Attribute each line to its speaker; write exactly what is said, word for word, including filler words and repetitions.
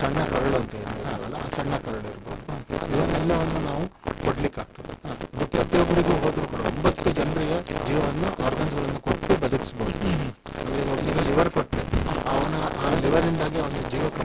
Speaker 1: ಸಣ್ಣ ಕರಳು ಅಂತ ಹೇಳ್ತೀವಲ್ಲ, ಆ ಸಣ್ಣ ಕರಳು ಇರ್ಬೋದು, ಇವನ್ನೆಲ್ಲವನ್ನು ನಾವು ಕೊಡ್ಲಿಕ್ಕೆ ಆಗ್ತದೆ. ಅದು ಪ್ರತಿಯೊಬ್ಬರಿಗೂ ಹೋದ್ರು ಕೂಡ ಒಂಬತ್ತು ಜನರಿಗೆ ಜೀವವನ್ನು ಆರ್ಗನ್ಸ್ಗಳನ್ನು ಕೊಟ್ಟು ಬದುಕಿಸ್ಬೋದು. ಈಗ ಲಿವರ್ ಕೊಟ್ಟರೆ ಅವನ ಆ ಲಿವರಿಂದಾಗಿ ಅವನಿಗೆ ಜೀವ